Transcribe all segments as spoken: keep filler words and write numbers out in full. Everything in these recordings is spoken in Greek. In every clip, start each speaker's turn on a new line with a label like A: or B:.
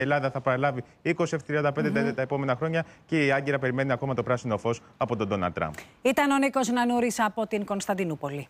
A: Η Ελλάδα θα παραλάβει είκοσι εφ τριάντα πέντε mm-hmm. τα επόμενα χρόνια και η Άγκυρα περιμένει ακόμα το πράσινο φως από τον Ντόναλντ Τραμπ.
B: Ήταν ο Νίκος Νανούρης από την Κωνσταντινούπολη.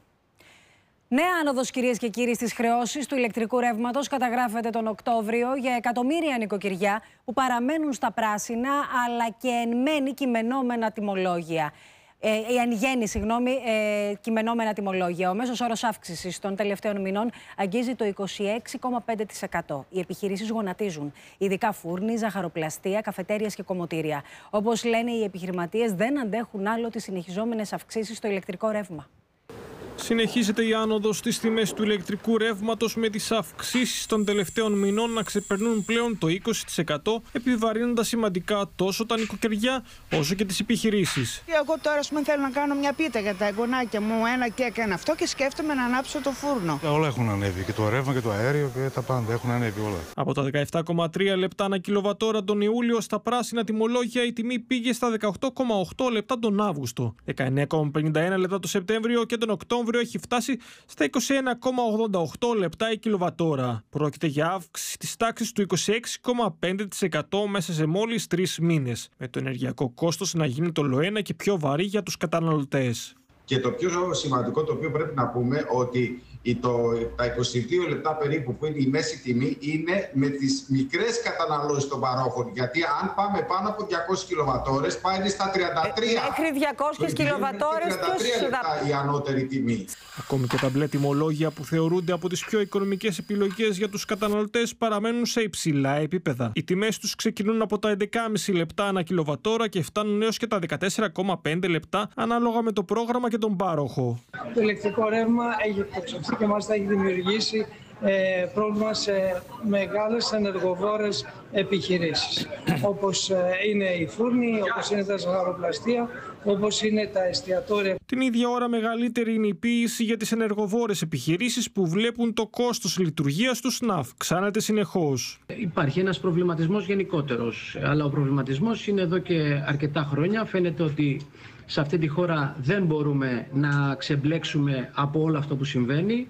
B: Νέα άνοδος, κυρίες και κύριοι, στις χρεώσεις του ηλεκτρικού ρεύματος καταγράφεται τον Οκτώβριο για εκατομμύρια νοικοκυριά που παραμένουν στα πράσινα αλλά και εν μένη κειμενόμενα τιμολόγια. Ε, εν γέννη, συγγνώμη, ε, κειμενόμενα τιμολόγια. Ο μέσος όρος αύξησης των τελευταίων μηνών αγγίζει το είκοσι έξι κόμμα πέντε τοις εκατό. Οι επιχειρήσεις γονατίζουν, ειδικά φούρνοι, ζαχαροπλαστεία, καφετέριες και κομμωτήρια. Όπως λένε οι επιχειρηματίες, δεν αντέχουν άλλο τις συνεχιζόμενες αυξήσεις στο ηλεκτρικό ρεύμα.
C: Συνεχίζεται η άνοδος στις τιμές του ηλεκτρικού ρεύματος, με τις αυξήσεις των τελευταίων μηνών να ξεπερνούν πλέον το είκοσι τοις εκατό, επιβαρύνοντας σημαντικά τόσο τα νοικοκυριά όσο και τις επιχειρήσεις.
D: Εγώ τώρα, ας πούμε, θέλω να κάνω μια πίτα για τα εγγονάκια μου, ένα κέκ, ένα αυτό, και σκέφτομαι να ανάψω το φούρνο.
E: Όλα έχουν ανέβει, και το ρεύμα και το αέριο και τα πάντα έχουν ανέβει όλα.
C: Από τα δεκαεπτά κόμμα τρία λεπτά ανά κιλοβατόρα τον Ιούλιο στα πράσινα τιμολόγια, η τιμή πήγε στα δεκαοκτώ κόμμα οκτώ λεπτά τον Αύγουστο, δεκαεννέα κόμμα πενήντα ένα λεπτά τον Σεπτέμβριο και τον Οκτώβριο έχει φτάσει στα είκοσι ένα κόμμα ογδόντα οκτώ λεπτά η κιλοβατόρα. Πρόκειται για αύξηση της τάξης του είκοσι έξι κόμμα πέντε τοις εκατό μέσα σε μόλις τρεις μήνες, με το ενεργειακό κόστος να γίνει το ολοένα και πιο βαρύ για τους καταναλωτές.
F: Και το πιο σημαντικό, το οποίο πρέπει να πούμε, ότι το, τα είκοσι δύο λεπτά περίπου που είναι η μέση τιμή είναι με τις μικρές καταναλώσεις των παρόχων. Γιατί αν πάμε πάνω από διακόσιες κιλοβατόρες πάει στα τριάντα τρία.
B: Μέχρι διακόσιες κιλοβατόρες
F: λεπτά η ανώτερη τιμή.
C: Ακόμη και τα μπλε τιμολόγια, που θεωρούνται από τις πιο οικονομικές επιλογές για τους καταναλωτές, παραμένουν σε υψηλά επίπεδα. Οι τιμές τους ξεκινούν από τα έντεκα κόμμα πέντε λεπτά ανά κιλοβατόρα και φτάνουν έως και τα δεκατέσσερα κόμμα πέντε λεπτά ανάλογα με το πρόγραμμα και τον πάροχο.
G: Το ηλεκτρικό ρεύμα έχει εκτοξευθεί και μάλιστα έχει δημιουργήσει ε, πρόβλημα σε μεγάλες ενεργοβόρες επιχειρήσεις, όπως ε, είναι οι φούρνοι, όπως είναι τα ζαχαροπλαστεία, όπως είναι τα εστιατόρια.
C: Την ίδια ώρα μεγαλύτερη είναι η πίεση για τις ενεργοβόρες επιχειρήσεις, που βλέπουν το κόστος λειτουργίας τους να αυξάνεται συνεχώς.
H: Υπάρχει ένας προβληματισμός γενικότερος, αλλά ο προβληματισμός είναι εδώ και αρκετά χρόνια. Φαίνεται ότι σε αυτή τη χώρα δεν μπορούμε να ξεμπλέξουμε από όλο αυτό που συμβαίνει.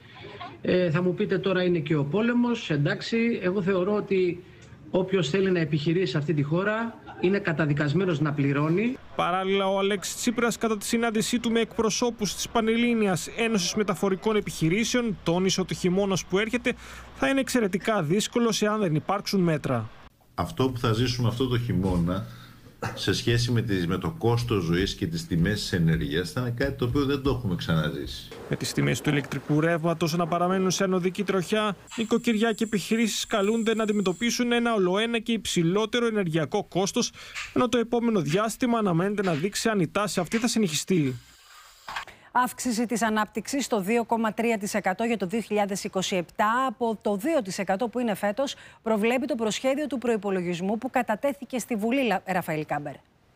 H: Ε, θα μου πείτε τώρα είναι και ο πόλεμος. Εντάξει, εγώ θεωρώ ότι όποιος θέλει να επιχειρήσει σε αυτή τη χώρα είναι καταδικασμένος να πληρώνει.
C: Παράλληλα, ο Αλέξης Τσίπρας, κατά τη συνάντησή του με εκπροσώπους της Πανελλήνιας Ένωσης Μεταφορικών Επιχειρήσεων, τόνισε ότι ο χειμώνας που έρχεται θα είναι εξαιρετικά δύσκολος εάν δεν υπάρξουν μέτρα.
I: Αυτό που θα ζήσουμε αυτό το χειμώνα, σε σχέση με, τις, με το κόστος ζωής και τις τιμές της ενέργειας, θα είναι κάτι το οποίο δεν το έχουμε ξαναζήσει.
C: Με τις τιμές του ηλεκτρικού ρεύματος να παραμένουν σε ανωδική τροχιά, νοικοκυριά και επιχειρήσεις καλούνται να αντιμετωπίσουν ένα ολοένα και υψηλότερο ενεργειακό κόστος, ενώ το επόμενο διάστημα αναμένεται να δείξει αν η τάση αυτή θα συνεχιστεί.
B: Αύξηση της ανάπτυξης στο δύο κόμμα τρία τοις εκατό για το δύο χιλιάδες είκοσι επτά από το δύο τοις εκατό που είναι φέτος, προβλέπει το προσχέδιο του προϋπολογισμού που κατατέθηκε στη Βουλή, Ραφαήλ Κάμπερ.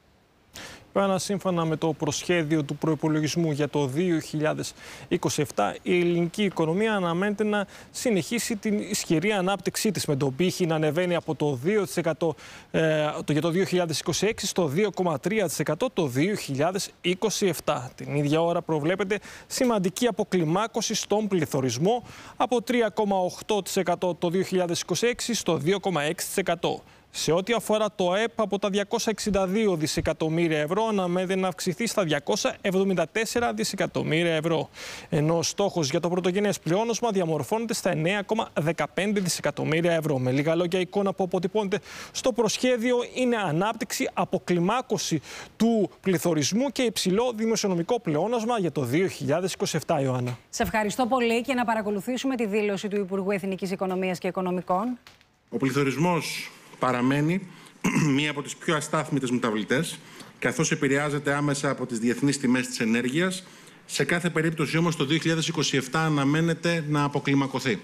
C: Πέρα, σύμφωνα με το προσχέδιο του προϋπολογισμού για το δύο χιλιάδες είκοσι επτά, η ελληνική οικονομία αναμένεται να συνεχίσει την ισχυρή ανάπτυξή της, με τον πύχη να ανεβαίνει από το δύο τοις εκατό ε, το, για το δύο χιλιάδες είκοσι έξι στο δύο κόμμα τρία τοις εκατό το δύο χιλιάδες είκοσι επτά. Την ίδια ώρα προβλέπεται σημαντική αποκλιμάκωση στον πληθωρισμό από τρία κόμμα οκτώ τοις εκατό το δύο χιλιάδες είκοσι έξι στο δύο κόμμα έξι τοις εκατό. Σε ό,τι αφορά το ΑΕΠ, από τα διακόσια εξήντα δύο δισεκατομμύρια ευρώ αναμένεται να αυξηθεί στα διακόσια εβδομήντα τέσσερα δισεκατομμύρια ευρώ. Ενώ ο στόχος για το πρωτογενές πλεόνασμα διαμορφώνεται στα εννέα κόμμα δεκαπέντε δισεκατομμύρια ευρώ. Με λίγα λόγια, η εικόνα που αποτυπώνεται στο προσχέδιο είναι ανάπτυξη, αποκλιμάκωση του πληθωρισμού και υψηλό δημοσιονομικό πλεόνασμα για το δύο χιλιάδες είκοσι επτά, Ιωάννα.
B: Σε ευχαριστώ πολύ, και να παρακολουθήσουμε τη δήλωση του Υπουργού Εθνικής Οικονομίας και Οικονομικών.
J: Ο πληθωρισμός παραμένει μία από τις πιο αστάθμιτες μεταβλητές, καθώς επηρεάζεται άμεσα από τις διεθνείς τιμές της ενέργειας. Σε κάθε περίπτωση όμως το δύο χιλιάδες είκοσι επτά αναμένεται να αποκλιμακωθεί.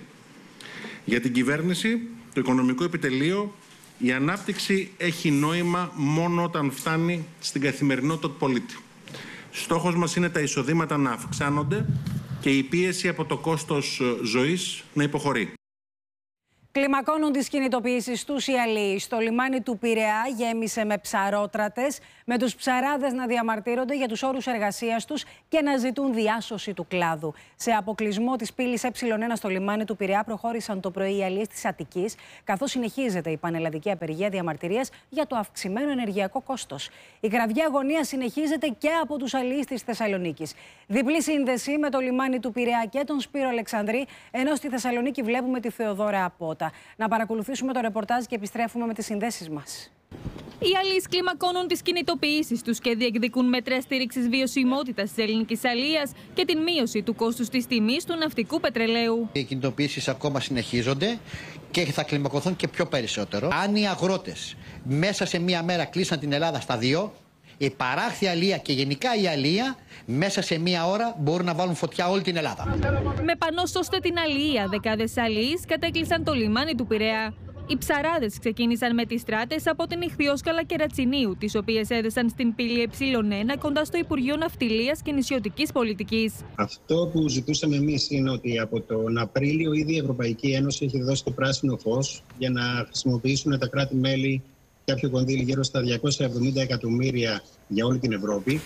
J: Για την κυβέρνηση, το οικονομικό επιτελείο, η ανάπτυξη έχει νόημα μόνο όταν φτάνει στην καθημερινότητα του πολίτη. Στόχος μας είναι τα εισοδήματα να αυξάνονται και η πίεση από το κόστος ζωής να υποχωρεί.
B: Κλιμακώνουν τις κινητοποιήσεις τους οι αλλοίς. Στο λιμάνι του Πειραιά γέμισε με ψαρότρατες, με τους ψαράδες να διαμαρτύρονται για τους όρους εργασίας τους και να ζητούν διάσωση του κλάδου. Σε αποκλεισμό της πύλης Ε1 στο λιμάνι του Πειραιά προχώρησαν το πρωί οι αλλοίς της Αττικής, καθώς συνεχίζεται η πανελλαδική απεργία διαμαρτυρίας για το αυξημένο ενεργειακό κόστος. Η κραυγή αγωνίας συνεχίζεται και από τους αλλοίς της Θεσσαλονίκης. Διπλή σύνδεση με το λιμάνι του Πειραιά και τον Σπύρο Αλεξανδρή, ενώ στη Θεσσαλονίκη βλέπουμε τη Θεοδώρα Απότα. Να παρακολουθήσουμε το ρεπορτάζ και επιστρέφουμε με τις συνδέσεις μας.
K: Οι αλλοίς κλιμακώνουν τις κινητοποιήσεις τους και διεκδικούν μέτρα στήριξης βιωσιμότητας της ελληνικής αλίας και την μείωση του κόστους της τιμής του ναυτικού πετρελαίου.
L: Οι κινητοποιήσεις ακόμα συνεχίζονται και θα κλιμακωθούν και πιο περισσότερο. Αν οι αγρότες μέσα σε μία μέρα κλείσαν την Ελλάδα στα δύο, η παράχθη αλία και γενικά η αλία μέσα σε μία ώρα μπορούν να βάλουν φωτιά όλη την Ελλάδα.
K: Με πανό «Σώστε την αλία», δεκάδες αλλοίς κατέκλεισαν το λιμάνι του Πειραιά. Οι ψαράδες ξεκίνησαν με τις στράτες από την Ιχθυόσκαλα Κερατσινίου, τις οποίες έδεσαν στην πύλη Ε1 κοντά στο Υπουργείο Ναυτιλίας και Νησιωτικής Πολιτικής.
M: Αυτό που ζητούσαμε εμείς είναι ότι από τον Απρίλιο ήδη η Ευρωπαϊκή Ένωση έχει δώσει το πράσινο φως για να χρησιμοποιήσουν τα κράτη-μέλη κάποιο κονδύλι γύρω στα διακόσια εβδομήντα εκατομμύρια για όλη την Ευρώπη,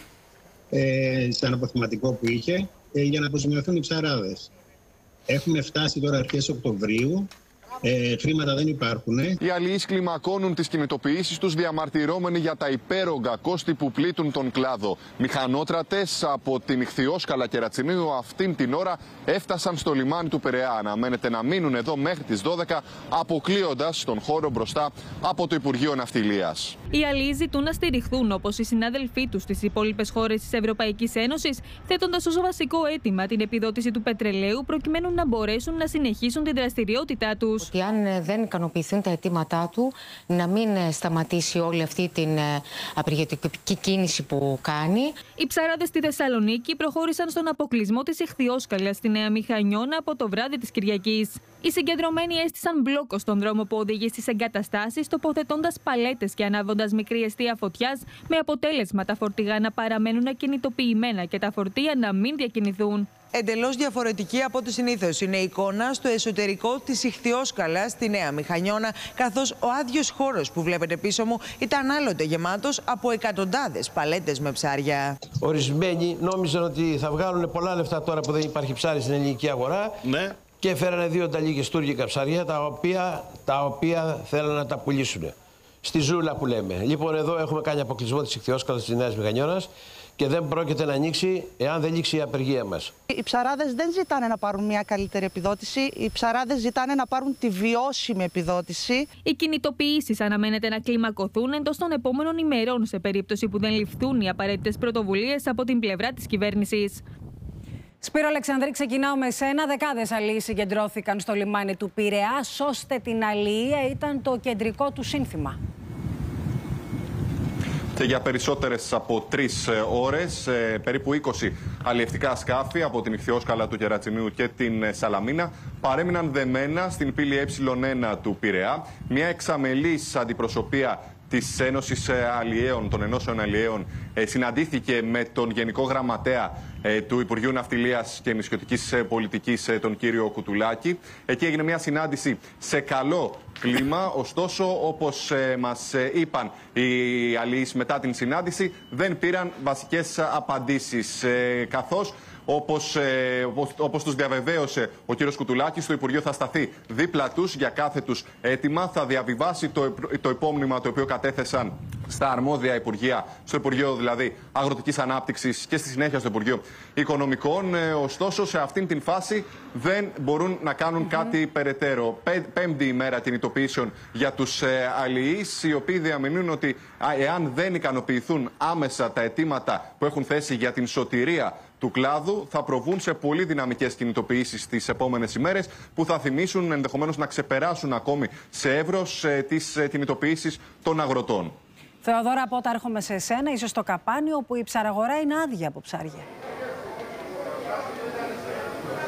M: ε, σαν αποθεματικό που είχε, ε, για να αποζημιωθούν οι ψαράδες. Έχουμε φτάσει τώρα αρχές Οκτωβρίου. Ε, χρήματα δεν υπάρχουν.
N: Οι αλλοίς κλιμακώνουν τις κινητοποιήσεις τους διαμαρτυρώμενοι για τα υπέρογκα κόστη που πλήττουν τον κλάδο. Μηχανότρατες από την Ιχθυόσκαλα Κερατσινίου αυτήν την ώρα έφτασαν στο λιμάνι του Πειραιά. Αναμένεται να μείνουν εδώ μέχρι τις δώδεκα, αποκλείοντας τον χώρο μπροστά από το Υπουργείο Ναυτιλίας.
K: Οι αλλοίς ζητούν να στηριχθούν όπως οι συνάδελφοί τους στις υπόλοιπες χώρες της Ευρωπαϊκής Ένωσης, θέτοντας ως βασικό αίτημα την επιδότηση του πετρελαίου προκειμένου να μπορέσουν να συνεχίσουν την δραστηριότητά τους.
O: Ότι αν δεν ικανοποιηθούν τα αιτήματά του, να μην σταματήσει όλη αυτή την απεργιατική κίνηση που κάνει.
K: Οι ψαράδες στη Θεσσαλονίκη προχώρησαν στον αποκλεισμό της Ιχθυόσκαλας στη Νέα Μηχανιώνα από το βράδυ της Κυριακής. Οι συγκεντρωμένοι έστησαν μπλόκο στον δρόμο που οδηγεί στις εγκαταστάσεις, τοποθετώντας παλέτες και ανάβοντας μικρή εστία φωτιάς, με αποτέλεσμα τα φορτηγά να παραμένουν ακινητοποιημένα και τα φορτία να μην διακινηθούν.
P: Εντελώς διαφορετική από ό,τι συνήθως είναι η εικόνα στο εσωτερικό της Ιχθυόσκαλας στη Νέα Μηχανιώνα, καθώς ο άδειος χώρος που βλέπετε πίσω μου ήταν άλλοτε γεμάτος από εκατοντάδες παλέτες με ψάρια.
Q: Ορισμένοι νόμιζαν ότι θα βγάλουν πολλά λεφτά τώρα που δεν υπάρχει ψάρι στην ελληνική αγορά. Ναι. Και φέρανε δύο ταλίκες τουρκικά ψάρια, τα οποία, τα οποία θέλουν να τα πουλήσουν. Στη ζούλα που λέμε. Λοιπόν, εδώ έχουμε κάνει αποκλεισμό της Ιχθυόσκαλας της Νέας Μηχανιώνας και δεν πρόκειται να ανοίξει εάν δεν λήξει η απεργία μας.
R: Οι ψαράδες δεν ζητάνε να πάρουν μια καλύτερη επιδότηση. Οι ψαράδες ζητάνε να πάρουν τη βιώσιμη επιδότηση.
K: Οι κινητοποιήσεις αναμένεται να κλιμακωθούν εντός των επόμενων ημερών σε περίπτωση που δεν ληφθούν οι απαραίτητες πρωτοβουλίες από την πλευρά της κυβέρνησης.
B: Σπύρο Αλεξανδρή, ξεκινάω με σένα. Δεκάδες αλλοίς συγκεντρώθηκαν στο λιμάνι του Πειραιά. «Σώστε την αλληλεία» ήταν το κεντρικό του σύνθημα.
N: Και για περισσότερες από τρεις ώρες, περίπου είκοσι αλλιευτικά σκάφη από την Ιχθυόσκαλα του Κερατσινίου και την Σαλαμίνα παρέμειναν δεμένα στην πύλη Ε1 του Πειραιά. Μια εξαμελής αντιπροσωπεία της Ένωσης Αλλιέων, των Ενώσεων Αλλιέων, συναντήθηκε με τον Γενικό Γραμματέα του Υπουργείου Ναυτιλίας και Νησιωτικής Πολιτικής, τον κύριο Κουτουλάκη. Εκεί έγινε μια συνάντηση σε καλό κλίμα, ωστόσο, όπως μας είπαν οι αλλοίς μετά την συνάντηση, δεν πήραν βασικές απαντήσεις, καθώς Όπως, ε, όπως, όπως τους διαβεβαίωσε ο κύριος Κουτουλάκης, το Υπουργείο θα σταθεί δίπλα τους για κάθε τους αίτημα. Θα διαβιβάσει το, το υπόμνημα το οποίο κατέθεσαν στα αρμόδια Υπουργεία, στο Υπουργείο δηλαδή Αγροτικής Ανάπτυξης και στη συνέχεια στο Υπουργείο Οικονομικών. Ε, ωστόσο, σε αυτήν την φάση δεν μπορούν να κάνουν mm-hmm. κάτι περαιτέρω. Πέ, πέμπτη ημέρα κινητοποιήσεων για τους ε, αλληλείς, οι οποίοι διαμηνούν ότι α, εάν δεν ικανοποιηθούν άμεσα τα αιτήματα που έχουν θέσει για την σωτηρία του κλάδου, θα προβούν σε πολύ δυναμικές κινητοποιήσεις τις επόμενες ημέρες, που θα θυμίσουν ενδεχομένως να ξεπεράσουν ακόμη σε εύρος ε, τις ε, κινητοποιήσεις των αγροτών.
B: Θεοδώρα Απότα, έρχομαι σε εσένα. Είσαι στο Καπάνι, όπου η ψαραγορά είναι άδεια από ψάρια.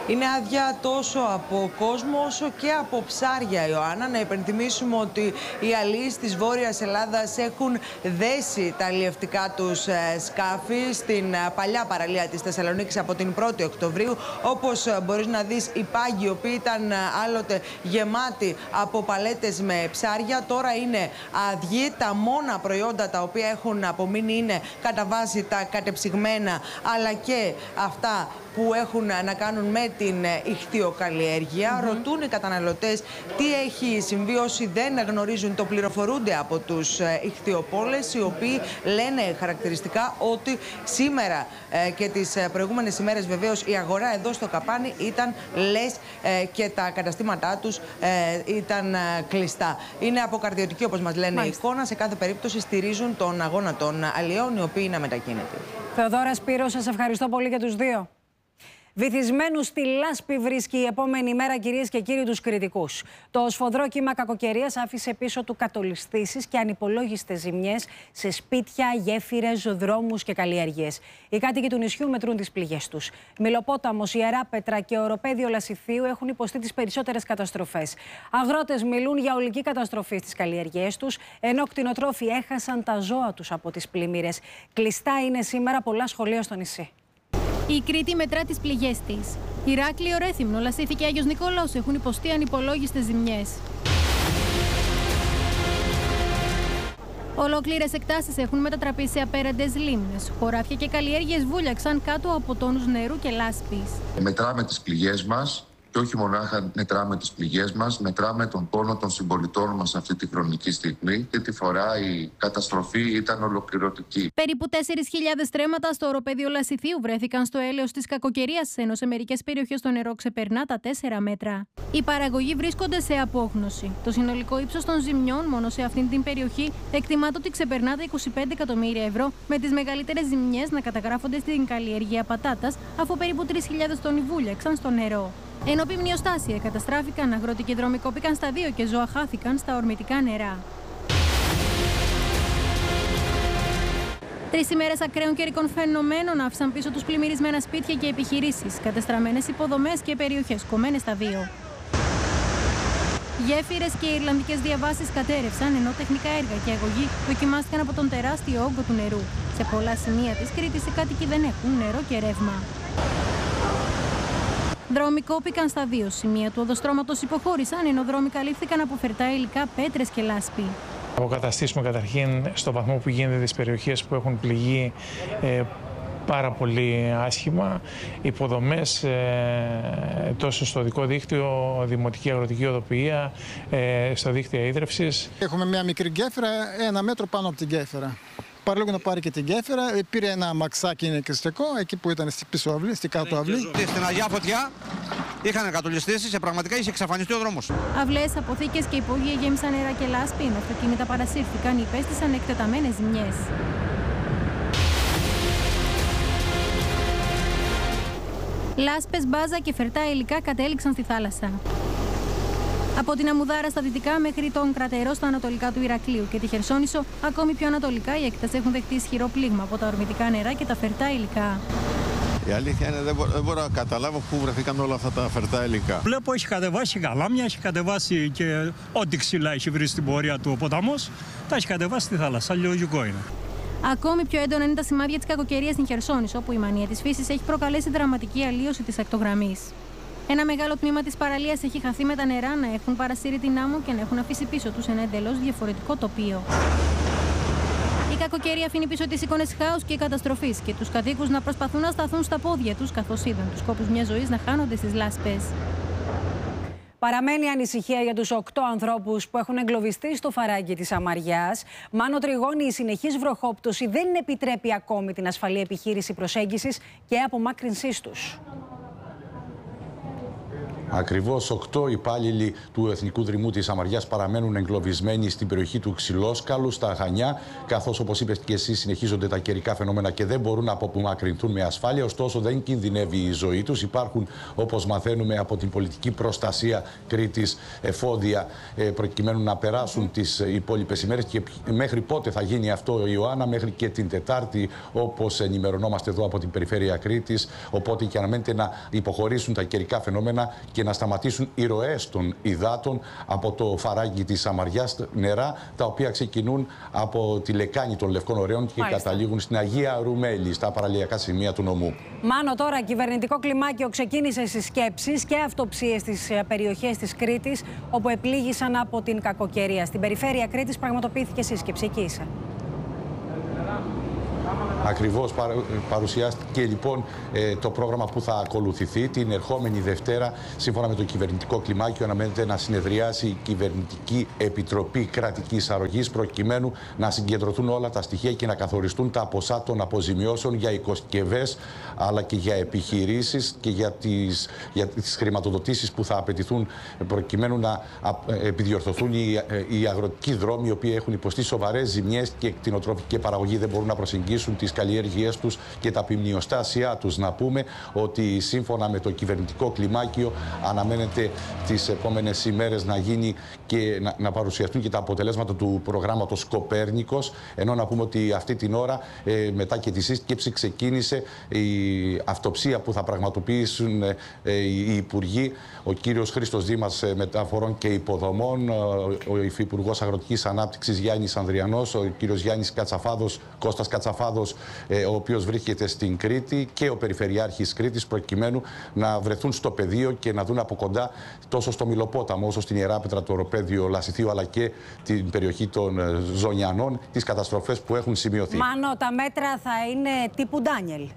P: Είναι άδεια τόσο από κόσμο όσο και από ψάρια, Ιωάννα. Να υπενθυμίσουμε ότι οι αλείς της Βόρειας Ελλάδας έχουν δέσει τα αλλιευτικά τους σκάφη στην παλιά παραλία της Θεσσαλονίκης από την πρώτη Οκτωβρίου. Όπως μπορείς να δεις, οι πάγοι, οι οποίοι ήταν άλλοτε γεμάτοι από παλέτες με ψάρια, τώρα είναι άδειοι. Τα μόνα προϊόντα τα οποία έχουν απομείνει είναι κατά βάση τα κατεψυγμένα, αλλά και αυτά που έχουν να κάνουν με την ιχθυοκαλλιέργεια. Mm-hmm. Ρωτούν οι καταναλωτές τι έχει συμβεί. Όσοι δεν γνωρίζουν, το πληροφορούνται από τους ιχθυοπόλες, οι οποίοι λένε χαρακτηριστικά ότι σήμερα ε, και τις προηγούμενες ημέρες βεβαίως η αγορά εδώ στο Καπάνι ήταν λες ε, και τα καταστήματά τους ε, ήταν ε, κλειστά. Είναι αποκαρδιωτική, όπως μας λένε, η εικόνα. Σε κάθε περίπτωση στηρίζουν τον αγώνα των αλλιών, οι οποίοι είναι αμετακίνητοι.
B: Θεοδόρα, Σπύρο, σας ευχαριστώ πολύ για τους δύο. Βυθισμένους στη λάσπη βρίσκει η επόμενη μέρα, κυρίες και κύριοι, τους κριτικούς. Το σφοδρό κύμα κακοκαιρίας άφησε πίσω του κατολιστήσεις και ανυπολόγιστες ζημιές σε σπίτια, γέφυρες, δρόμους και καλλιέργειες. Οι κάτοικοι του νησιού μετρούν τις πληγές τους. Μιλοπόταμος, Ιεράπετρα και οροπέδιο Λασιθίου έχουν υποστεί τις περισσότερες καταστροφές. Αγρότες μιλούν για ολική καταστροφή στις καλλιέργειές τους, ενώ κτηνοτρόφοι έχασαν τα ζώα τους από τις πλημμύρες. Κλειστά είναι σήμερα πολλά σχολεία στο νησί.
S: Η Κρήτη μετρά τις πληγές της. Ηράκλειο, Ρέθυμνο, Λασίθι και Άγιος Νικόλαος έχουν υποστεί ανυπολόγιστες ζημιές. Ολόκληρες εκτάσεις έχουν μετατραπεί σε απέραντες λίμνες. Χωράφια και καλλιέργειες βούλιαξαν κάτω από τόνους νερού και λάσπης.
T: Μετράμε τις πληγές μας. Και όχι μονάχα μετράμε τις πληγές μας, μετράμε τον πόνο των συμπολιτών μας αυτή τη χρονική στιγμή. Και τη φορά η καταστροφή ήταν ολοκληρωτική.
S: Περίπου τέσσερις χιλιάδες στρέμματα στο οροπέδιο Λασιθίου βρέθηκαν στο έλεος της κακοκαιρίας, ενώ σε μερικές περιοχές το νερό ξεπερνά τα τέσσερα μέτρα. Οι παραγωγοί βρίσκονται σε απόγνωση. Το συνολικό ύψος των ζημιών μόνο σε αυτήν την περιοχή εκτιμάται ότι ξεπερνά τα είκοσι πέντε εκατομμύρια ευρώ, με τις μεγαλύτερες ζημιές να καταγράφονται στην καλλιέργεια πατάτας, αφού περίπου τρεις χιλιάδες τόνοι βούλιαξαν στο νερό. Ενώ ποιμνιοστάσια καταστράφηκαν, αγρότοι και δρόμοι κόπηκαν στα δύο και ζώα χάθηκαν στα ορμητικά νερά. Τρεις ημέρες ακραίων καιρικών φαινομένων άφησαν πίσω τους πλημμυρισμένα σπίτια και επιχειρήσεις, κατεστραμμένες υποδομές και περιοχές κομμένες στα δύο. Γέφυρες και ιρλανδικές διαβάσεις κατέρευσαν, ενώ τεχνικά έργα και αγωγοί δοκιμάστηκαν από τον τεράστιο όγκο του νερού. Σε πολλά σημεία της Κρήτης οι κάτοικοι δεν έχουν νερό και ρεύμα. Δρόμοι κόπηκαν στα δύο σημεία του οδοστρώματος, υποχώρησαν, ενώ δρόμοι καλύφθηκαν από φερτά υλικά, πέτρες και λάσπη.
U: Αποκαταστήσουμε καταρχήν στο βαθμό που γίνεται τις περιοχές που έχουν πληγεί ε, πάρα πολύ άσχημα, υποδομές ε, τόσο στο δικό δίκτυο, δημοτική αγροτική οδοποιία, ε, στο δίκτυο ίδρυυσης.
V: Έχουμε μια μικρή γέφυρα, ένα μέτρο πάνω από την γέφυρα. Παραλίγο να πάρει και την γέφυρα, πήρε ένα μαξάκι ηλεκτριστικό εκεί που ήταν στη πίσω αυλή, στην κάτω αυλή.
W: Στην Αγιά Φωτιά είχαν κατολιστήσει και πραγματικά είχε εξαφανιστεί ο δρόμος.
S: Αυλές, αποθήκες και υπόγεια γέμισαν νερά και λάσπη, ενώ αυτοκίνητα παρασύρθηκαν ή υπέστησαν εκτεταμένες ζημιές. Λάσπες, μπάζα και φερτά υλικά κατέληξαν στη θάλασσα. Από την Αμμουδάρα στα δυτικά μέχρι τον Κρατερό στα ανατολικά του Ηρακλείου και τη Χερσόνησο, ακόμη πιο ανατολικά, οι έκταση έχουν δεχτεί ισχυρό πλήγμα από τα ορμητικά νερά και τα φερτά υλικά.
X: Η αλήθεια είναι δεν μπορώ, δεν μπορώ να καταλάβω πού βρεθήκαν όλα αυτά τα φερτά υλικά.
Y: Βλέπω έχει κατεβάσει γαλάμια, έχει κατεβάσει και ό,τι ξύλα έχει βρει στην πορεία του ο ποταμός, τα έχει κατεβάσει στη θάλασσα. Λογικό είναι.
S: Ακόμη πιο έντονα είναι τα σημάδια της κακοκαιρίας στην Χερσόνησο, όπου η μανία της φύσης έχει προκαλέσει δραματική αλλίωση της ακτογραμμής. Ένα μεγάλο τμήμα της παραλίας έχει χαθεί με τα νερά να έχουν παρασύρει την άμμο και να έχουν αφήσει πίσω τους ένα εντελώς διαφορετικό τοπίο. Η κακοκαιρία αφήνει πίσω τις εικόνες χάους και καταστροφής και τους κατοίκους να προσπαθούν να σταθούν στα πόδια τους, καθώς είδαν τους κόπους μιας ζωής να χάνονται στις λάσπες.
B: Παραμένει ανησυχία για τους οκτώ ανθρώπους που έχουν εγκλωβιστεί στο φαράγγι της Αμαριάς. Μάνο Τριγώνη, η συνεχής βροχόπτωση δεν επιτρέπει ακόμη την ασφαλή επιχείρηση προσέγγισης και απομάκρυνσής τους.
A: Ακριβώς οκτώ υπάλληλοι του Εθνικού Δρυμού της Σαμαριάς παραμένουν εγκλωβισμένοι στην περιοχή του Ξυλόσκαλου, στα Χανιά, καθώς, όπως είπες και εσύ, συνεχίζονται τα καιρικά φαινόμενα και δεν μπορούν να απομακρυνθούν με ασφάλεια. Ωστόσο, δεν κινδυνεύει η ζωή τους. Υπάρχουν, όπως μαθαίνουμε από την πολιτική προστασία Κρήτης, εφόδια προκειμένου να περάσουν τις υπόλοιπες ημέρες. Και μέχρι πότε θα γίνει αυτό, Ιωάννα? Μέχρι και την Τετάρτη, όπως ενημερωνόμαστε εδώ από την περιφέρεια Κρήτης. Οπότε και αναμένεται να υποχωρήσουν τα καιρικά φαινόμενα και να σταματήσουν οι ροές των υδάτων από το φαράγγι της Σαμαριάς, νερά τα οποία ξεκινούν από τη λεκάνη των Λευκών Ωραίων και Μάλιστα. καταλήγουν στην Αγία Ρουμέλη, στα παραλιακά σημεία του νομού.
B: Μάνο, τώρα κυβερνητικό κλιμάκιο ξεκίνησε συσκέψεις και αυτοψίες στις περιοχές της Κρήτης, όπου επλήγησαν από την κακοκαιρία. Στην περιφέρεια Κρήτης πραγματοποιήθηκε σύσκεψη. Εκεί είσαι.
A: Ακριβώς παρουσιάστηκε λοιπόν το πρόγραμμα που θα ακολουθηθεί την ερχόμενη Δευτέρα. Σύμφωνα με το κυβερνητικό κλιμάκιο, αναμένεται να συνεδριάσει η Κυβερνητική Επιτροπή Κρατικής Αρρωγής, προκειμένου να συγκεντρωθούν όλα τα στοιχεία και να καθοριστούν τα ποσά των αποζημιώσεων για οικοσκευές αλλά και για επιχειρήσεις και για τις, για τις χρηματοδοτήσεις που θα απαιτηθούν προκειμένου να επιδιορθωθούν οι, οι αγροτικοί δρόμοι, οι οποίοι έχουν υποστεί σοβαρές ζημιές και κτηνοτροφική παραγωγή δεν μπορούν να προσεγγίσουν τις καλλιέργειές τους και τα ποιμνιοστάσια τους. Να πούμε ότι σύμφωνα με το κυβερνητικό κλιμάκιο αναμένεται τις επόμενες ημέρες να γίνει και να, να παρουσιαστούν και τα αποτελέσματα του προγράμματος Κοπέρνικος, ενώ να πούμε ότι αυτή την ώρα ε, μετά και τη σύσκεψη ξεκίνησε η αυτοψία που θα πραγματοποιήσουν ε, οι υπουργοί, ο κύριος Χρήστος Δήμας Μεταφορών και Υποδομών, ο υφυπουργός Αγροτικής Ανάπτυξης Γιάννης Ανδριανός, ο κύριος Γιάννης Κατσαφάδος, Κώστας Κατσαφάδος, ο οποίος βρίσκεται στην Κρήτη, και ο Περιφερειάρχης Κρήτης, προκειμένου να βρεθούν στο πεδίο και να δουν από κοντά τόσο στο Μιλοπόταμο όσο στην Ιεράπετρα, το οροπέδιο Λασιθίου, αλλά και την περιοχή των Ζωνιανών, τις καταστροφές που έχουν σημειωθεί.
B: Μάνο, τα μέτρα θα είναι τύπου Ντάνιελ.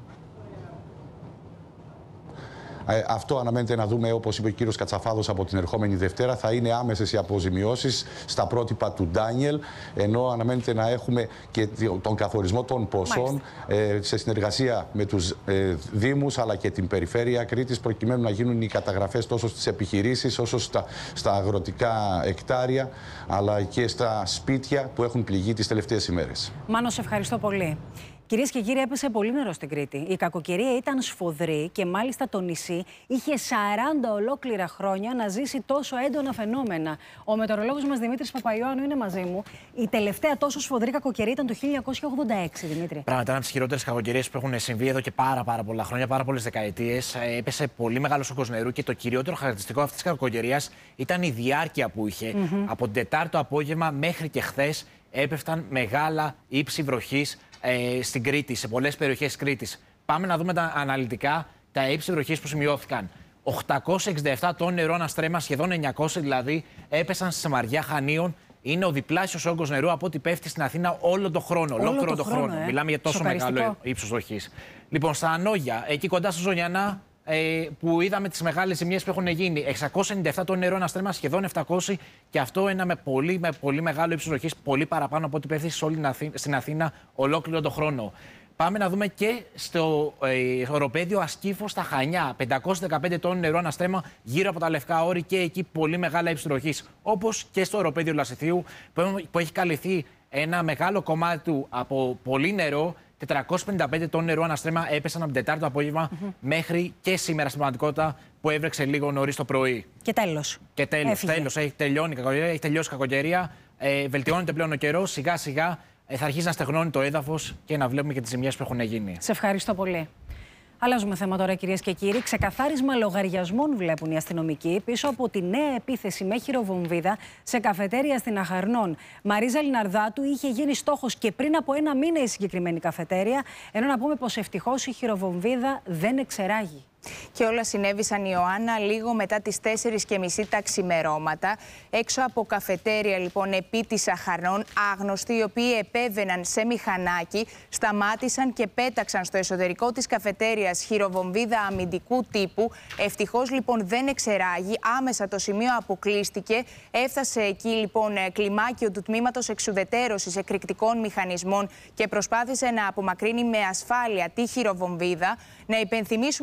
A: Ε, αυτό αναμένεται να δούμε, όπως είπε ο κύριος Κατσαφάδος, από την ερχόμενη Δευτέρα. Θα είναι άμεσες οι αποζημιώσεις στα πρότυπα του Ντάνιελ, ενώ αναμένεται να έχουμε και τον καθορισμό των ποσών ε, σε συνεργασία με τους ε, Δήμους αλλά και την Περιφέρεια Κρήτης, προκειμένου να γίνουν οι καταγραφές τόσο στις επιχειρήσεις όσο στα, στα αγροτικά εκτάρια αλλά και στα σπίτια που έχουν πληγεί τις τελευταίες ημέρες.
B: Μάνο, σε ευχαριστώ πολύ. Κυρίες και κύριοι, έπεσε πολύ νερό στην Κρήτη. Η κακοκαιρία ήταν σφοδρή και μάλιστα το νησί είχε σαράντα ολόκληρα χρόνια να ζήσει τόσο έντονα φαινόμενα. Ο μετεωρολόγος μας Δημήτρης Παπαϊωάννου είναι μαζί μου. Η τελευταία τόσο σφοδρή κακοκαιρία ήταν το χίλια εννιακόσια ογδόντα έξι, Δημήτρη.
D: Πράγματι, ήταν από τις χειρότερες κακοκαιρίες που έχουν συμβεί εδώ και πάρα, πάρα πολλά χρόνια, πάρα πολλές δεκαετίες. Έπεσε πολύ μεγάλος όγκος νερού και το κυριότερο χαρακτηριστικό αυτής της κακοκαιρίας ήταν η διάρκεια που είχε. Mm-hmm. Από την Τετάρτη απόγευμα μέχρι και χθες έπεφταν μεγάλα ύψη βροχής ε, στην Κρήτη, σε πολλές περιοχές της Κρήτης. Πάμε να δούμε τα αναλυτικά τα ύψη βροχής που σημειώθηκαν. οκτακόσια εξήντα επτά τόνοι νερό αναστρέμα, σχεδόν εννιακόσια δηλαδή, έπεσαν στη Σαμαριά Χανίων. Είναι ο διπλάσιος όγκος νερού από ό,τι πέφτει στην Αθήνα όλο τον χρόνο.
B: Όλο
D: ολόκληρο
B: το
D: τον χρόνο.
B: χρόνο. Ε.
D: Μιλάμε για τόσο μεγάλο ύψος βροχής. Λοιπόν, στα Ανόγια, εκεί κοντά στα Ζωνιανά, ε, που είδαμε τις μεγάλες ζημιές που έχουν γίνει. εξακόσια ενενήντα επτά τόνοι νερό αναστρέμα, σχεδόν επτακόσια, και αυτό ένα με πολύ, με πολύ μεγάλο ύψος βροχής, πολύ παραπάνω από ό,τι πέφτει σε όλη την Αθήνα, στην Αθήνα ολόκληρο τον χρόνο. Πάμε να δούμε και στο ε, οροπέδιο Ασκήφο στα Χανιά. πεντακόσια δεκαπέντε τόνοι νερό αναστρέμα γύρω από τα Λευκά Όρη, και εκεί πολύ μεγάλα ύψη βροχής. Όπως και στο οροπέδιο Λασιθίου, που, που έχει καλυφθεί ένα μεγάλο κομμάτι του από πολύ νερό. τετρακόσια πενήντα πέντε τόνοι νερό αναστρέμα έπεσαν από την Τετάρτη το απόγευμα mm-hmm. μέχρι και σήμερα στην πραγματικότητα, που έβρεξε λίγο νωρίς το πρωί.
B: Και τέλος.
D: Και τέλος. τέλος. Έχει, τελειώνει, έχει τελειώσει η κακοκαιρία. Ε, βελτιώνεται πλέον ο καιρός. Σιγά σιγά ε, θα αρχίσει να στεγνώνει το έδαφος και να βλέπουμε και τις ζημιές που έχουν γίνει.
B: Σε ευχαριστώ πολύ. Αλλάζουμε θέμα τώρα, κυρίες και κύριοι. Ξεκαθάρισμα λογαριασμών βλέπουν οι αστυνομικοί πίσω από τη νέα επίθεση με χειροβομβίδα σε καφετέρια στην Αχαρνών. Μαρίζα Λιναρδάτου είχε γίνει στόχος και πριν από ένα μήνα η συγκεκριμένη καφετέρια, ενώ να πούμε πως ευτυχώς η χειροβομβίδα δεν εξεράγει.
E: Και όλα συνέβησαν, Ιωάννα, λίγο μετά τις τέσσερις και μισή τα ξημερώματα. Έξω από καφετέρια, λοιπόν, επί της Αχαρνών, άγνωστοι, οι οποίοι επέβαιναν σε μηχανάκι, σταμάτησαν και πέταξαν στο εσωτερικό της καφετέριας χειροβομβίδα αμυντικού τύπου. Ευτυχώς, λοιπόν, δεν εξεράγει. Άμεσα το σημείο αποκλείστηκε. Έφτασε εκεί, λοιπόν, κλιμάκιο του τμήματος εξουδετέρωσης εκρηκτικών μηχανισμών και προσπάθησε να απομακρύνει με ασφάλεια τη χειροβομβίδα. Να υπενθυμίσουμε, λοιπόν, σε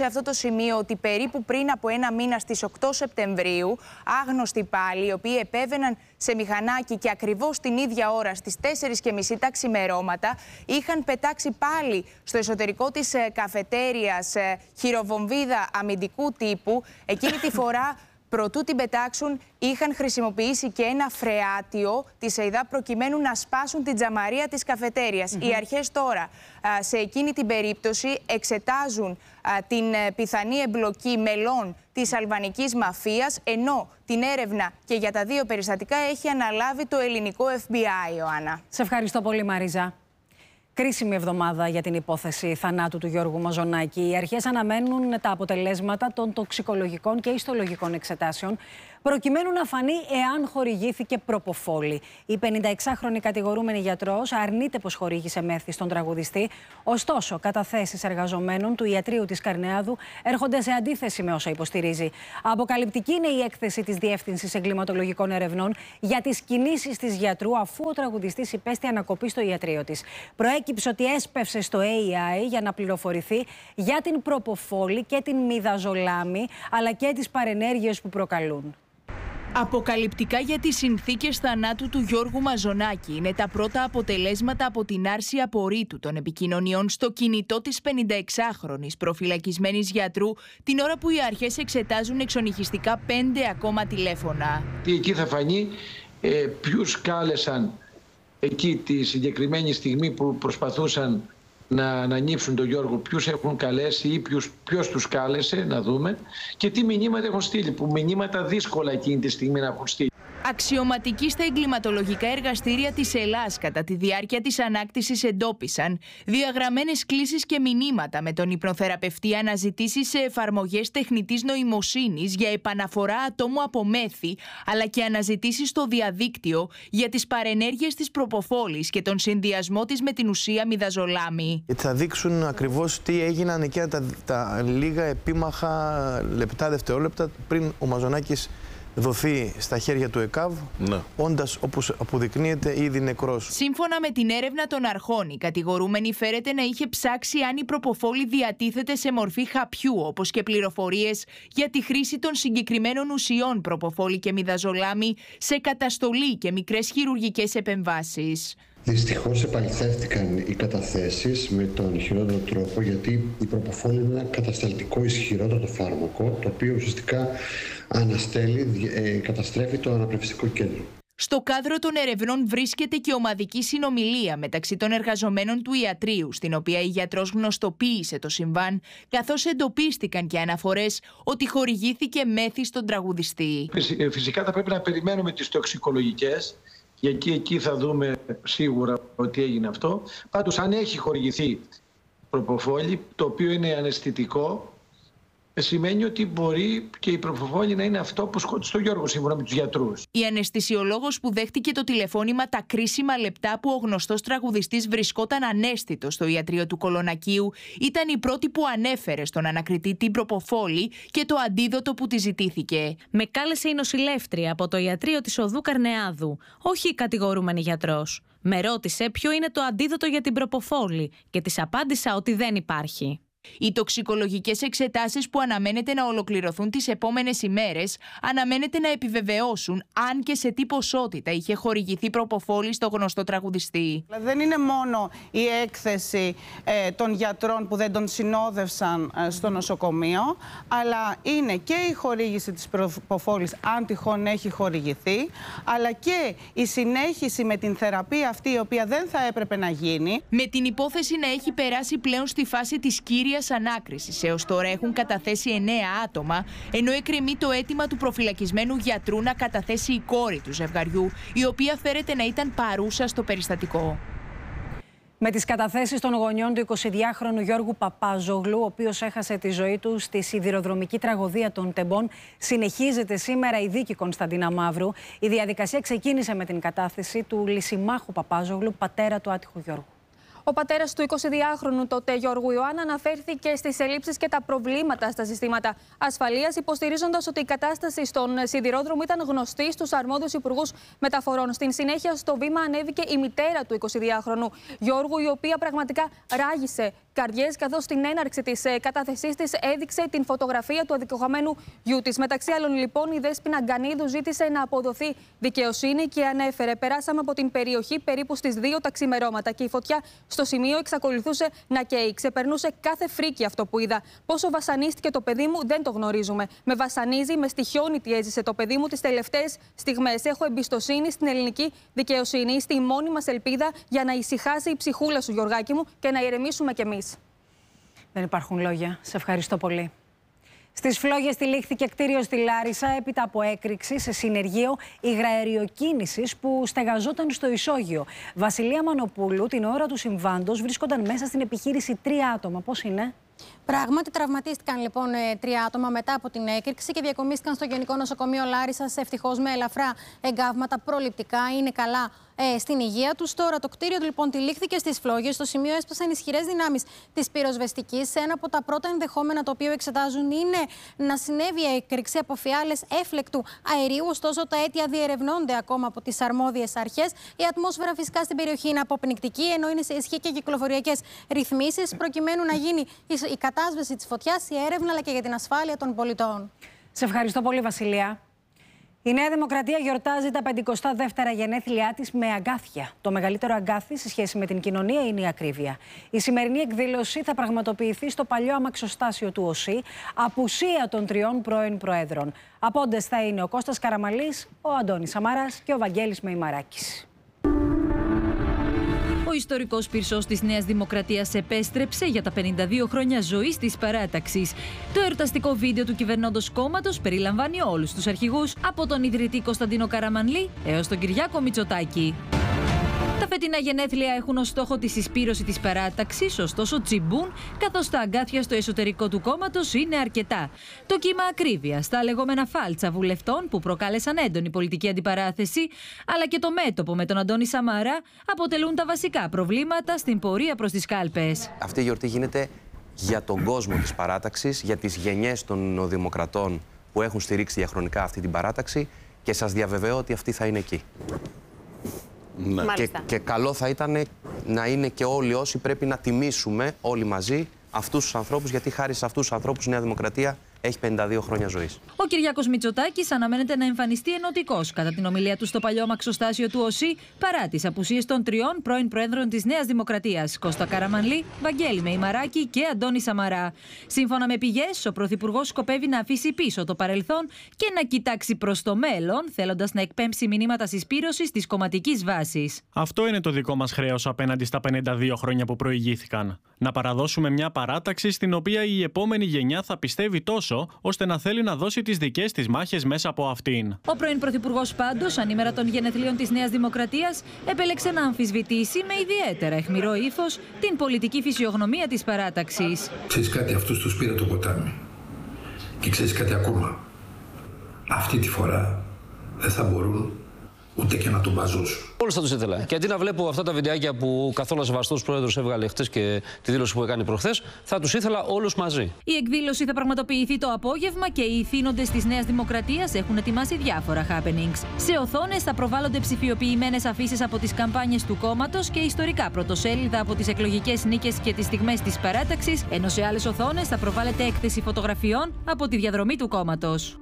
E: σε αυτό το σημείο ότι περίπου πριν από ένα μήνα στις οκτώ Σεπτεμβρίου, άγνωστοι πάλι, οι οποίοι επέβαιναν σε μηχανάκι και ακριβώς την ίδια ώρα στις τέσσερις και μισή τα ξημερώματα, είχαν πετάξει πάλι στο εσωτερικό της ε, καφετέριας ε, χειροβομβίδα αμυντικού τύπου. Εκείνη τη φορά, προτού την πετάξουν, είχαν χρησιμοποιήσει και ένα φρεάτιο της ΕΙΔΑ προκειμένου να σπάσουν την τζαμαρία της καφετέριας. Mm-hmm. Οι αρχές τώρα α, σε εκείνη την περίπτωση εξετάζουν α, την α, πιθανή εμπλοκή μελών της αλβανικής μαφίας, ενώ την έρευνα και για τα δύο περιστατικά έχει αναλάβει το ελληνικό Εφ Μπι Άι, Ιωάννα.
B: Σε ευχαριστώ πολύ, Μαρίζα. Κρίσιμη εβδομάδα για την υπόθεση θανάτου του Γιώργου Μαζονάκη. Οι αρχές αναμένουν τα αποτελέσματα των τοξικολογικών και ιστολογικών εξετάσεων, προκειμένου να φανεί εάν χορηγήθηκε προποφόλη. Η πενηνταεξάχρονη κατηγορούμενη γιατρός αρνείται πως χορήγησε μέθη στον τραγουδιστή. Ωστόσο, καταθέσεις εργαζομένων του ιατρείου της Καρνεάδου έρχονται σε αντίθεση με όσα υποστηρίζει. Αποκαλυπτική είναι η έκθεση της Διεύθυνσης Εγκληματολογικών Ερευνών για τις κινήσεις της γιατρού, αφού ο τραγουδιστής υπέστη ανακοπή στο ιατρείο της. Προέκυψε ότι έσπευσε στο έι άι για να πληροφορηθεί για την προποφόλη και την μιδαζολάμη, αλλά και τις παρενέργειες που προκαλούν.
C: Αποκαλυπτικά για τις συνθήκες θανάτου του Γιώργου Μαζονάκη είναι τα πρώτα αποτελέσματα από την άρση απορρίτου των επικοινωνιών στο κινητό της πενηνταεξάχρονης προφυλακισμένης γιατρού, την ώρα που οι αρχές εξετάζουν εξονυχιστικά πέντε ακόμα τηλέφωνα.
Q: Εκεί θα φανεί ε, ποιους κάλεσαν εκεί τη συγκεκριμένη στιγμή που προσπαθούσαν να ανανύψουν τον Γιώργο, ποιους έχουν καλέσει ή ποιους, ποιος τους κάλεσε, να δούμε, και τι μηνύματα έχουν στείλει, που μηνύματα δύσκολα εκείνη τη στιγμή να έχουν στείλει.
C: Αξιωματικοί στα εγκληματολογικά εργαστήρια της Ελλάς κατά τη διάρκεια της ανάκτησης εντόπισαν διαγραμμένες κλήσεις και μηνύματα με τον υπνοθεραπευτή αναζητήσεις σε εφαρμογές τεχνητής νοημοσύνης για επαναφορά ατόμου από μέθη, αλλά και αναζητήσεις στο διαδίκτυο για τις παρενέργειες της προποφόλης και τον συνδυασμό της με την ουσία μιδαζολάμη.
F: Θα δείξουν ακριβώς τι έγιναν εκεί τα, τα λίγα επίμαχα λεπτά, δευτερόλεπτα πριν ο Μαζονάκης δοθεί στα χέρια του ΕΚΑΒ, ναι, όντας, όπως αποδεικνύεται, ήδη νεκρός.
C: Σύμφωνα με την έρευνα των αρχών, η κατηγορούμενη φέρεται να είχε ψάξει αν η προποφόλη διατίθεται σε μορφή χαπιού, όπως και πληροφορίες για τη χρήση των συγκεκριμένων ουσιών προποφόλη και μιδαζολάμη σε καταστολή και μικρές χειρουργικές επεμβάσεις.
G: Δυστυχώς επαληθεύτηκαν οι καταθέσεις με τον χειρότερο τρόπο, γιατί η προποφόλη είναι ένα κατασταλτικό ισχυρότατο φάρμακο, το οποίο ουσιαστικά αναστέλει, ε, καταστρέφει το αναπνευστικό κέντρο.
C: Στο κάδρο των ερευνών βρίσκεται και ομαδική συνομιλία μεταξύ των εργαζομένων του ιατρείου, στην οποία η γιατρός γνωστοποίησε το συμβάν, καθώς εντοπίστηκαν και αναφορές ότι χορηγήθηκε μέθη στον τραγουδιστή.
Q: Φυσικά θα πρέπει να περιμένουμε τις τοξικολογικές, γιατί εκεί θα δούμε σίγουρα ότι έγινε αυτό. Πάντως, αν έχει χορηγηθεί προποφόλη, το οποίο είναι αναισθητικό, σημαίνει ότι μπορεί και η προποφόλη να είναι αυτό που σκότωσε τον Γιώργο, σύμφωνα με τους γιατρούς.
C: Η αναισθησιολόγος που δέχτηκε το τηλεφώνημα τα κρίσιμα λεπτά που ο γνωστός τραγουδιστής βρισκόταν αναίσθητος στο ιατρείο του Κολονακίου ήταν η πρώτη που ανέφερε στον ανακριτή την προποφόλη και το αντίδοτο που τη ζητήθηκε.
H: Με κάλεσε η νοσηλεύτρια από το ιατρείο της οδού Καρνεάδου, όχι η κατηγορούμενη γιατρός. Με ρώτησε ποιο είναι το αντίδοτο για την προποφόλη και της απάντησα ότι δεν υπάρχει.
C: Οι τοξικολογικές εξετάσεις που αναμένεται να ολοκληρωθούν τις επόμενες ημέρες αναμένεται να επιβεβαιώσουν αν και σε τι ποσότητα είχε χορηγηθεί προποφόλη στο γνωστό τραγουδιστή.
R: Δεν είναι μόνο η έκθεση ε, των γιατρών που δεν τον συνόδευσαν ε, στο νοσοκομείο, αλλά είναι και η χορήγηση της προποφόλης, αν τυχόν έχει χορηγηθεί, αλλά και η συνέχιση με την θεραπεία αυτή, η οποία δεν θα έπρεπε να γίνει.
C: Με την υπόθεση να έχει περάσει πλέον στη φάση της κύριας ανάκρισης, έως τώρα έχουν καταθέσει εννέα άτομα, ενώ εκκρεμεί το αίτημα του προφυλακισμένου γιατρού να καταθέσει η κόρη του ζευγαριού, η οποία φέρεται να ήταν παρούσα στο περιστατικό.
B: Με τις καταθέσεις των γονιών του εικοσιδυάχρονου Γιώργου Παπάζογλου, ο οποίος έχασε τη ζωή του στη σιδηροδρομική τραγωδία των Τεμπών, συνεχίζεται σήμερα η δίκη Κωνσταντίνα Μαύρου. Η διαδικασία ξεκίνησε με την κατάθεση του Λυσιμάχου Παπάζογλου, πατέρα του άτυχου Γιώργου.
I: Ο πατέρας του εικοσιδυάχρονου τότε Γιώργου Ιωάννα αναφέρθηκε στις ελλείψεις και τα προβλήματα στα συστήματα ασφαλείας, υποστηρίζοντας ότι η κατάσταση στον σιδηρόδρομο ήταν γνωστή στους αρμόδιους υπουργούς μεταφορών. Στην συνέχεια, στο βήμα ανέβηκε η μητέρα του εικοσιδυάχρονου Γιώργου, η οποία πραγματικά ράγισε καρδιές, καθώς στην έναρξη της κατάθεσής της έδειξε την φωτογραφία του αδικογραμμένου γιού της. Μεταξύ άλλων, λοιπόν, η Δέσποινα Γκανίδου ζήτησε να αποδοθεί δικαιοσύνη και ανέφερε: περάσαμε από την περιοχή περίπου στις δύο τα ξημερώματα και η φωτιά στο σημείο εξακολουθούσε να καίει. Ξεπερνούσε κάθε φρίκη αυτό που είδα. Πόσο βασανίστηκε το παιδί μου δεν το γνωρίζουμε. Με βασανίζει, με στοιχιώνει τι έζησε το παιδί μου τις τελευταίες στιγμές. Έχω εμπιστοσύνη στην ελληνική δικαιοσύνη. Είστε η μόνη μας ελπίδα για να ησυχάσει η ψυχούλα σου, Γιωργάκη μου, και να ηρεμήσουμε κι εμείς.
B: Δεν υπάρχουν λόγια. Σε ευχαριστώ πολύ. Στις Φλόγες τυλίχθηκε κτίριο στη Λάρισα έπειτα από έκρηξη σε συνεργείο υγραεριοκίνησης που στεγαζόταν στο ισόγειο. Βασιλεία Μανοπούλου, την ώρα του συμβάντος βρίσκονταν μέσα στην επιχείρηση τρία άτομα. Πώς είναι?
S: Πράγματι, τραυματίστηκαν λοιπόν τρία άτομα μετά από την έκρηξη και διακομίστηκαν στο Γενικό Νοσοκομείο Λάρισσας, ευτυχώς με ελαφρά εγκάβματα προληπτικά. Είναι καλά ε, στην υγεία τους. Τώρα το κτίριο λοιπόν τυλίχθηκε στις Φλόγες. Στο σημείο έσπασαν ισχυρές δυνάμεις της πυροσβεστικής. Ένα από τα πρώτα ενδεχόμενα το οποίο εξετάζουν είναι να συνέβη έκρηξη από φιάλες έφλεκτου αερίου. Ωστόσο, τα αίτια διερευνώνται ακόμα από τις αρμόδιες αρχές. Η ατμόσφαιρα φυσικά στην περιοχή είναι αποπνικτική, ενώ είναι σε ισχύ και κυκλοφοριακές ρυθμίσεις προκειμένου να γίνει η κατάσβεση της φωτιάς, η έρευνα αλλά και για την ασφάλεια των πολιτών.
B: Σε ευχαριστώ πολύ, Βασιλεία. Η Νέα Δημοκρατία γιορτάζει τα πενηκοστά δεύτερα γενέθλιά της με αγκάθια. Το μεγαλύτερο αγκάθι σε σχέση με την κοινωνία είναι η ακρίβεια. Η σημερινή εκδήλωση θα πραγματοποιηθεί στο παλιό αμαξοστάσιο του ΟΣΥ, απουσία των τριών πρώην Προέδρων. Απόντες θα είναι ο Κώστας Καραμανλής, ο Αντώνης Σαμάρας και ο Βαγγέλης Μεϊμαράκης.
J: Ο ιστορικός πυρσός της Νέας Δημοκρατίας επέστρεψε για τα πενήντα δύο χρόνια ζωής της παράταξης. Το εορταστικό βίντεο του κυβερνώντος κόμματος περιλαμβάνει όλους τους αρχηγούς, από τον ιδρυτή Κωνσταντίνο Καραμανλή έως τον Κυριάκο Μητσοτάκη. Τα φετινά γενέθλια έχουν ως στόχο τη συσπήρωση της παράταξης, ωστόσο τσιμπούν, καθώς τα αγκάθια στο εσωτερικό του κόμματος είναι αρκετά. Το κύμα ακρίβειας, τα λεγόμενα φάλτσα βουλευτών που προκάλεσαν έντονη πολιτική αντιπαράθεση, αλλά και το μέτωπο με τον Αντώνη Σαμαρά αποτελούν τα βασικά προβλήματα στην πορεία προς τις κάλπες.
K: Αυτή η γιορτή γίνεται για τον κόσμο της παράταξης, για τις γενιές των νεοδημοκρατών που έχουν στηρίξει διαχρονικά αυτή την παράταξη και σας διαβεβαιώ ότι αυτή θα είναι εκεί. Ναι. Και, και καλό θα ήταν να είναι και όλοι όσοι πρέπει να τιμήσουμε όλοι μαζί αυτούς τους ανθρώπους, γιατί χάρη σε αυτούς τους ανθρώπους η Νέα Δημοκρατία έχει πενήντα δύο χρόνια ζωής.
J: Ο Κυριάκος Μητσοτάκης αναμένεται να εμφανιστεί ενωτικός κατά την ομιλία του στο παλιό αμαξοστάσιο του ΟΣΥ, παρά τις απουσίες των τριών πρώην Προέδρων της Νέας Δημοκρατίας, Κώστα Καραμανλή, Βαγγέλη Μεϊμαράκη και Αντώνη Σαμαρά. Σύμφωνα με πηγές, ο Πρωθυπουργός σκοπεύει να αφήσει πίσω το παρελθόν και να κοιτάξει προς το μέλλον, θέλοντας να εκπέμψει μηνύματα συσπήρωσης της κομματικής βάσης.
L: Αυτό είναι το δικό μας χρέος απέναντι στα πενήντα δύο χρόνια που προηγήθηκαν. Να παραδώσουμε μια παράταξη στην οποία η επόμενη γενιά θα πιστεύει τόσο, ώστε να θέλει να δώσει τις δικές της μάχες μέσα από αυτήν.
J: Ο πρώην Πρωθυπουργός πάντως, ανήμερα των γενεθλίων της Νέας Δημοκρατίας, επέλεξε να αμφισβητήσει με ιδιαίτερα αιχμηρό ύφος την πολιτική φυσιογνωμία της παράταξης.
M: Ξέρεις κάτι, αυτούς τους πήρε το ποτάμι. Και ξέρεις κάτι ακόμα. Αυτή τη φορά δεν θα μπορούν ούτε και να τον μπαζώσουν.
O: Όλους θα τους ήθελα. Και αντί να βλέπω αυτά τα βιντεάκια που καθόλου ασεβαστός πρόεδρος έβγαλε χτες και τη δήλωση που έκανε προχθές, θα τους ήθελα όλους μαζί.
J: Η εκδήλωση θα πραγματοποιηθεί το απόγευμα και οι ηθήνοντες της Νέας Δημοκρατίας έχουν ετοιμάσει διάφορα happenings. Σε οθόνες θα προβάλλονται ψηφιοποιημένες αφήσεις από τις καμπάνιες του κόμματος και ιστορικά πρωτοσέλιδα από τις εκλογικές νίκες και τις στιγμές της παράταξης, ενώ σε άλλες οθόνες θα προβάλλεται έκθεση φωτογραφιών από τη διαδρομή του κόμματος.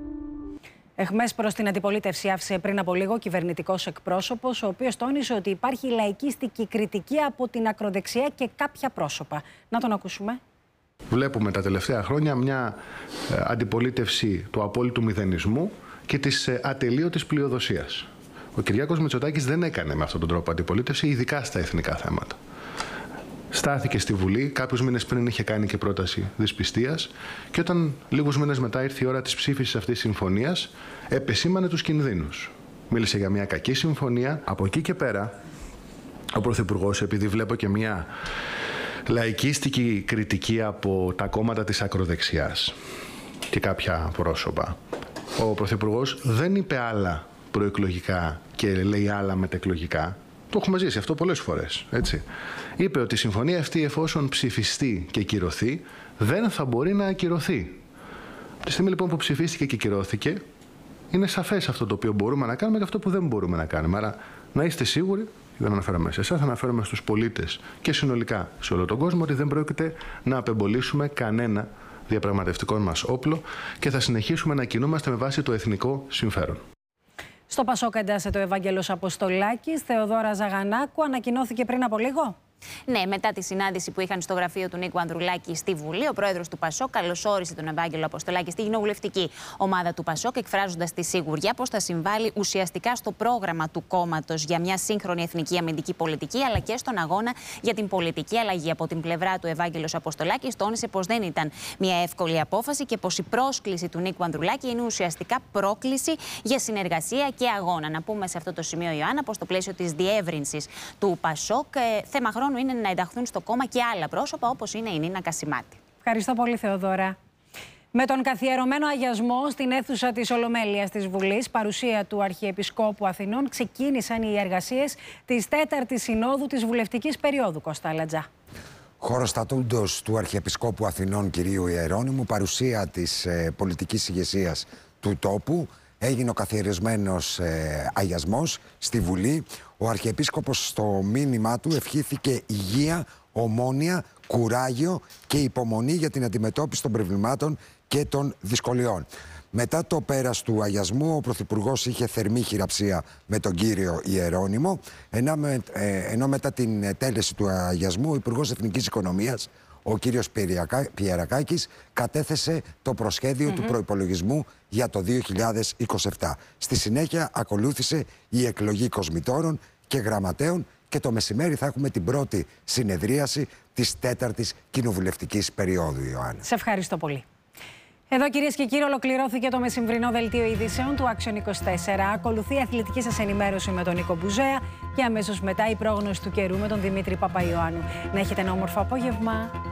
B: Εχμές προς την αντιπολίτευση άφησε πριν από λίγο κυβερνητικός εκπρόσωπος, ο οποίος τόνισε ότι υπάρχει λαϊκίστικη κριτική από την ακροδεξιά και κάποια πρόσωπα. Να τον ακούσουμε.
Z: Βλέπουμε τα τελευταία χρόνια μια αντιπολίτευση του απόλυτου μηδενισμού και της ατελείωτης πλειοδοσίας. Ο Κυριάκος Μητσοτάκης δεν έκανε με αυτόν τον τρόπο αντιπολίτευση, ειδικά στα εθνικά θέματα. Στάθηκε στη Βουλή, κάποιους μήνες πριν είχε κάνει και πρόταση δυσπιστίας και όταν λίγους μήνες μετά ήρθε η ώρα της ψήφισης αυτής της συμφωνίας, επεσήμανε τους κινδύνους. Μίλησε για μια κακή συμφωνία. Από εκεί και πέρα, ο Πρωθυπουργός, επειδή βλέπω και μια λαϊκίστικη κριτική από τα κόμματα της ακροδεξιάς και κάποια πρόσωπα, ο Πρωθυπουργός δεν είπε άλλα προεκλογικά και λέει άλλα μετεκλογικά. Το έχουμε ζήσει αυτό πολλές φορές, έτσι. Είπε ότι η συμφωνία αυτή, εφόσον ψηφιστεί και κυρωθεί, δεν θα μπορεί να ακυρωθεί. Τη στιγμή λοιπόν που ψηφίστηκε και κυρώθηκε, είναι σαφές αυτό το οποίο μπορούμε να κάνουμε και αυτό που δεν μπορούμε να κάνουμε. Άρα να είστε σίγουροι, η δεν αναφέρομαι σε εσάς, αναφέρομαι στους πολίτες και συνολικά σε όλο τον κόσμο, ότι δεν πρόκειται να απεμπολίσουμε κανένα διαπραγματευτικό μας όπλο και θα συνεχίσουμε να κινούμαστε με βάση το εθνικό συμφέρον.
B: Στο Πασόκ εντάσσεται ο Ευάγγελος Αποστολάκης. Θεοδόρα Ζαγανάκου, ανακοινώθηκε πριν από λίγο.
N: Ναι, μετά τη συνάντηση που είχαν στο γραφείο του Νίκου Ανδρουλάκη στη Βουλή, ο πρόεδρος του Πασόκ καλωσόρισε τον Ευάγγελο Αποστολάκη στη κοινοβουλευτική ομάδα του Πασόκ, εκφράζοντας τη σιγουριά πως θα συμβάλλει ουσιαστικά στο πρόγραμμα του κόμματος για μια σύγχρονη εθνική αμυντική πολιτική, αλλά και στον αγώνα για την πολιτική αλλαγή. Από την πλευρά του, Ευάγγελος Αποστολάκης τόνισε πως δεν ήταν μια εύκολη απόφαση και πως η πρόσκληση του Νίκου Ανδρουλάκη είναι ουσιαστικά πρόκληση για συνεργασία και αγώνα. Να πούμε σε αυτό το σημείο, Ιωάννα, πως στο πλαίσιο της διεύρυνσης του Πασόκ, θέμα χρόνου είναι να ενταχθούν στο κόμμα και άλλα πρόσωπα, όπως είναι η Νίνα Κασιμάτη.
B: Ευχαριστώ πολύ, Θεοδόρα. Με τον καθιερωμένο αγιασμό στην αίθουσα της Ολομέλειας της Βουλής, παρουσία του Αρχιεπισκόπου Αθηνών, ξεκίνησαν οι εργασίες της τέταρτης συνόδου της βουλευτικής περίοδου. Κώστα Λατζά.
P: Χωροστατούντος του Αρχιεπισκόπου Αθηνών κυρίου Ιερώνυμου, παρουσία της ε, πολιτικής ηγεσίας του τόπου, έγινε ο καθιερισμένος ε, αγιασμός στη Βουλή. Ο Αρχιεπίσκοπος στο μήνυμά του ευχήθηκε υγεία, ομόνοια, κουράγιο και υπομονή για την αντιμετώπιση των προβλημάτων και των δυσκολιών. Μετά το πέρας του αγιασμού, ο Πρωθυπουργός είχε θερμή χειραψία με τον κύριο Ιερώνυμο, ενώ, με, ε, ενώ μετά την τέλεση του αγιασμού, ο Υπουργός Εθνικής Οικονομίας, ο κύριος Πιερακάκης, κατέθεσε το προσχέδιο mm-hmm. του προϋπολογισμού για το δύο χιλιάδες είκοσι επτά. Στη συνέχεια ακολούθησε η εκλογή κοσμητόρων και γραμματέων και το μεσημέρι θα έχουμε την πρώτη συνεδρίαση της τέταρτης κοινοβουλευτικής περίοδου, Ιωάννα.
B: Σε ευχαριστώ πολύ. Εδώ, κυρίες και κύριοι, ολοκληρώθηκε το μεσημβρινό δελτίο ειδήσεων του Action είκοσι τέσσερα. Ακολουθεί η αθλητική σας ενημέρωση με τον Νίκο Μπουζέα και αμέσως μετά η πρόγνωση του καιρού με τον Δημήτρη Παπαϊωάννου. Να έχετε ένα όμορφο απόγευμα.